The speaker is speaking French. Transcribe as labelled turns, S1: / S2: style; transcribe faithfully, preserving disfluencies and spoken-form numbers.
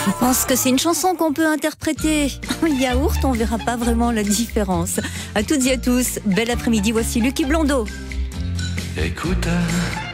S1: Je pense que c'est une chanson qu'on peut interpréter en yaourt, on verra pas vraiment la différence. À toutes et à tous, bel après-midi, voici Lucky Blondeau.
S2: Écoute.